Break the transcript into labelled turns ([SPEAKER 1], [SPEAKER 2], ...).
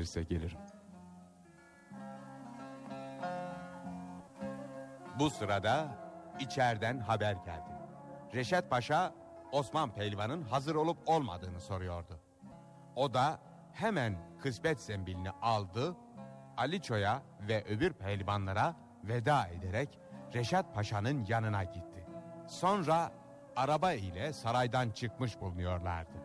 [SPEAKER 1] verirse gelirim.
[SPEAKER 2] Bu sırada içeriden haber geldi. Reşat Paşa Osman Pehlivan'ın hazır olup olmadığını soruyordu. O da hemen kısmet zembilini aldı, Aliço'ya ve öbür pehlivanlara veda ederek Reşat Paşa'nın yanına gitti. Sonra araba ile saraydan çıkmış bulunuyorlardı.